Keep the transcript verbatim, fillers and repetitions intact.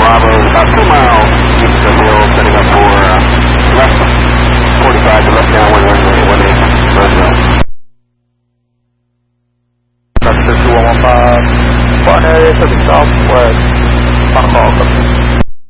Bravo is about two miles east of Hill, setting up for uh, left forty-five to left down one runway, one eight, Roseville. That's two one one five, Spartan area to the southwest, on call,